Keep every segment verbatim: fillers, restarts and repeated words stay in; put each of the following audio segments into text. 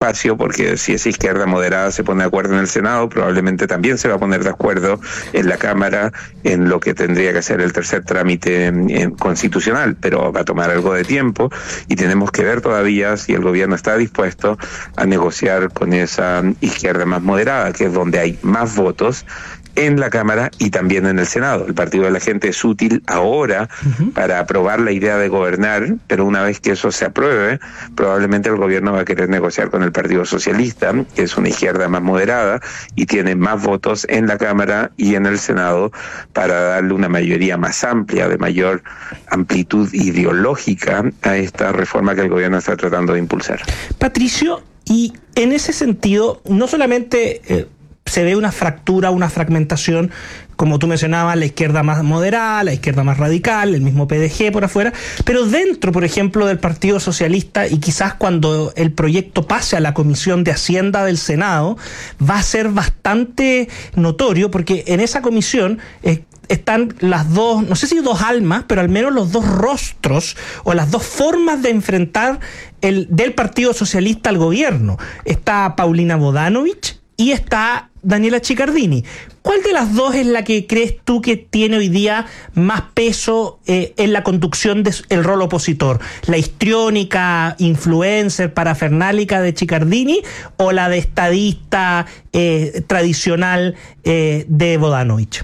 espacio, porque si esa izquierda moderada se pone de acuerdo en el Senado, probablemente también se va a poner de acuerdo en la Cámara en lo que tendría que ser el tercer trámite eh, constitucional, pero va a tomar algo de tiempo y tenemos que ver todavía si el gobierno está dispuesto a negociar con esa izquierda más moderada, que es donde hay más votos en la Cámara y también en el Senado. El Partido de la Gente es útil ahora uh-huh. para aprobar la idea de gobernar, pero una vez que eso se apruebe, probablemente el gobierno va a querer negociar con el Partido Socialista, que es una izquierda más moderada y tiene más votos en la Cámara y en el Senado para darle una mayoría más amplia, de mayor amplitud ideológica a esta reforma que el gobierno está tratando de impulsar. Patricio, y en ese sentido, no solamente Eh... se ve una fractura, una fragmentación, como tú mencionabas, la izquierda más moderada, la izquierda más radical, el mismo P D G por afuera, pero dentro, por ejemplo, del Partido Socialista, y quizás cuando el proyecto pase a la Comisión de Hacienda del Senado, va a ser bastante notorio, porque en esa comisión eh, están las dos, no sé si dos almas, pero al menos los dos rostros o las dos formas de enfrentar el del Partido Socialista al gobierno. Está Paulina Bodanovich y está Daniela Chiccardini. ¿Cuál de las dos es la que crees tú que tiene hoy día más peso eh, en la conducción del rol opositor? ¿La histriónica, influencer, parafernálica de Chiccardini o la de estadista eh, tradicional eh, de Bodanovich?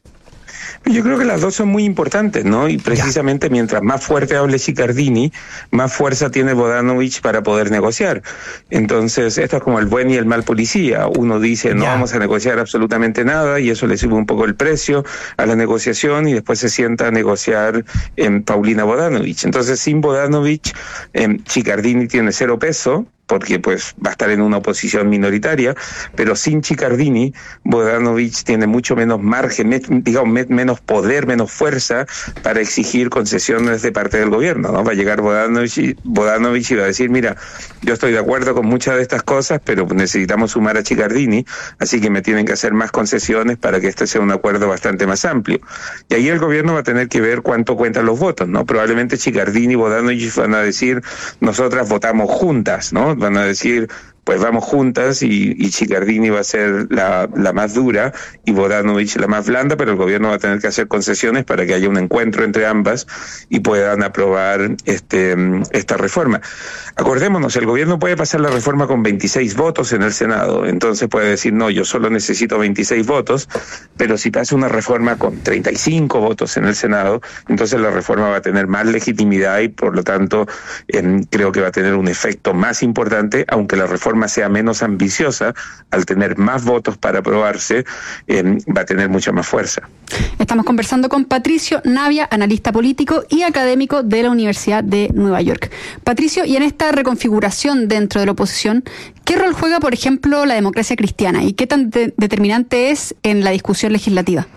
Yo creo que las dos son muy importantes, ¿no? Y precisamente ya. Mientras más fuerte hable Chiccardini, más fuerza tiene Bodanovich para poder negociar. Entonces, esto es como el buen y el mal policía. Uno dice, no ya. vamos a negociar absolutamente nada, y eso le sube un poco el precio a la negociación, y después se sienta a negociar en Paulina Bodanovich. Entonces, sin Bodanovich, eh, Chiccardini tiene cero peso, porque pues va a estar en una oposición minoritaria, pero sin Chiccardini, Bodanovich tiene mucho menos margen, me, digamos, me, menos poder, menos fuerza para exigir concesiones de parte del gobierno, ¿no? Va a llegar Bodanovich, Bodanovich y va a decir, mira, yo estoy de acuerdo con muchas de estas cosas, pero necesitamos sumar a Chiccardini, así que me tienen que hacer más concesiones para que este sea un acuerdo bastante más amplio. Y ahí el gobierno va a tener que ver cuánto cuentan los votos, ¿no? Probablemente Chiccardini y Bodanovich van a decir, nosotras votamos juntas, ¿no? Van a decir, pues vamos juntas, y, y Chiccardini va a ser la, la más dura y Bodanovich la más blanda, pero el gobierno va a tener que hacer concesiones para que haya un encuentro entre ambas y puedan aprobar este esta reforma. Acordémonos, el gobierno puede pasar la reforma con veintiséis votos en el Senado, entonces puede decir, no, yo solo necesito veintiséis votos, pero si pasa una reforma con treinta y cinco votos en el Senado, entonces la reforma va a tener más legitimidad y por lo tanto eh, creo que va a tener un efecto más importante, aunque la reforma sea menos ambiciosa, al tener más votos para aprobarse, eh, va a tener mucha más fuerza. Estamos conversando con Patricio Navia, analista político y académico de la Universidad de Nueva York. Patricio, y en esta reconfiguración dentro de la oposición, ¿qué rol juega, por ejemplo, la democracia cristiana y qué tan de- determinante es en la discusión legislativa?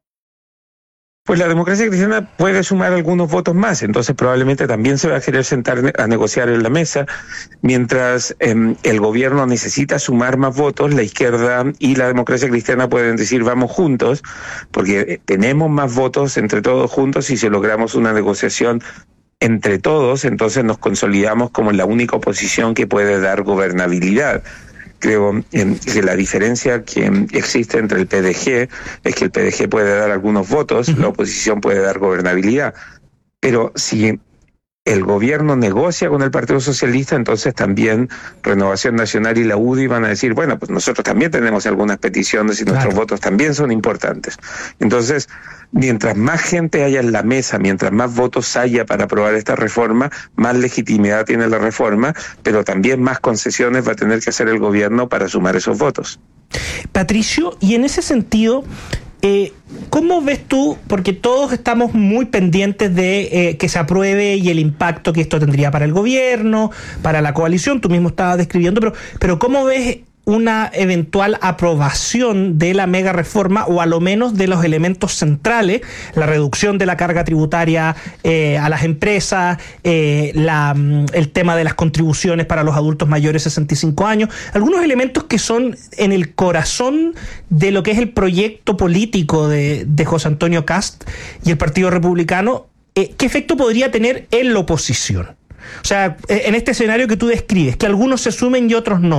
Pues la democracia cristiana puede sumar algunos votos más, entonces probablemente también se va a querer sentar a negociar en la mesa, mientras eh, el gobierno necesita sumar más votos, la izquierda y la democracia cristiana pueden decir vamos juntos, porque tenemos más votos entre todos juntos, y si logramos una negociación entre todos, entonces nos consolidamos como la única oposición que puede dar gobernabilidad. Creo que la diferencia que existe entre el P D G es que el P D G puede dar algunos votos, uh-huh. la oposición puede dar gobernabilidad. Pero si el gobierno negocia con el Partido Socialista, entonces también Renovación Nacional y la U D I van a decir, bueno, pues nosotros también tenemos algunas peticiones y claro. nuestros votos también son importantes. Entonces, mientras más gente haya en la mesa, mientras más votos haya para aprobar esta reforma, más legitimidad tiene la reforma, pero también más concesiones va a tener que hacer el gobierno para sumar esos votos. Patricio, y en ese sentido, eh, ¿cómo ves tú? Porque todos estamos muy pendientes de eh, que se apruebe y el impacto que esto tendría para el gobierno, para la coalición, tú mismo estabas describiendo, pero, pero ¿cómo ves una eventual aprobación de la mega reforma, o a lo menos de los elementos centrales, la reducción de la carga tributaria eh, a las empresas, eh, la, el tema de las contribuciones para los adultos mayores de sesenta y cinco años, algunos elementos que son en el corazón de lo que es el proyecto político de, de José Antonio Kast y el Partido Republicano? Eh, ¿qué efecto podría tener en la oposición? O sea, en este escenario que tú describes, que algunos se sumen y otros no.